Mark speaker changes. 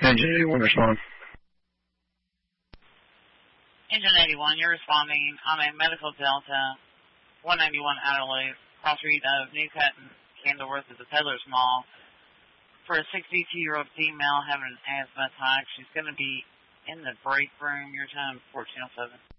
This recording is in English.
Speaker 1: Engine 81, respond.
Speaker 2: Engine 81, you're responding on a Medical Delta 191 Outer Loop, cross read of New Cotton, Candleworth at the Peddler's Mall, for a 62-year-old female having an asthma attack. She's going to be in the break room. Your time, 1407.